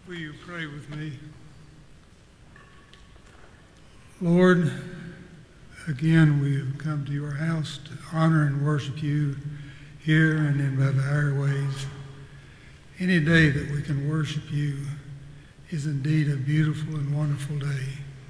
Will you pray with me? Lord, again we have come to your house to honor and worship you here and in by the airways. Any day that we can worship you is indeed a beautiful and wonderful day.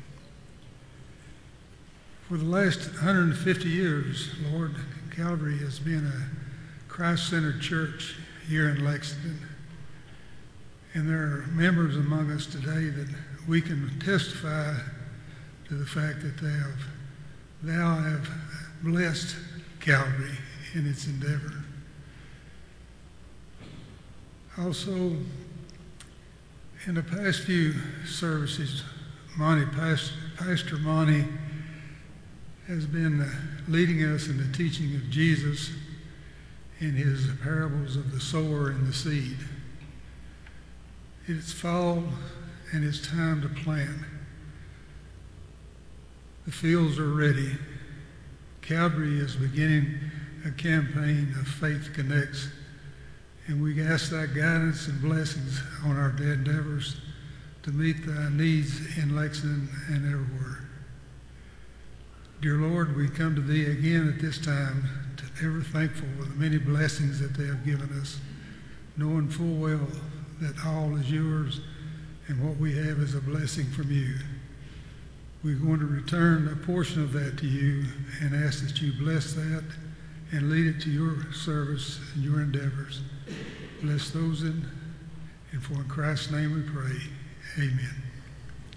For the last 150 years, Lord, Calvary has been a Christ-centered church here in Lexington. And there are members among us today that we can testify to the fact that thou have blessed Calvary in its endeavor. Also, in the past few services, Pastor Monty has been leading us in the teaching of Jesus in his parables of the sower and the seed. It's fall and it's time to plant. The fields are ready. Calvary is beginning a campaign of Faith Connects, and we ask thy guidance and blessings on our endeavors to meet thy needs in Lexington and everywhere. Dear Lord, we come to thee again at this time, ever thankful for the many blessings that they have given us, knowing full well that all is yours and what we have is a blessing from you. We're going to return a portion of that to you and ask that you bless that and lead it to your service and your endeavors. Bless those and for in Christ's name we pray. Amen.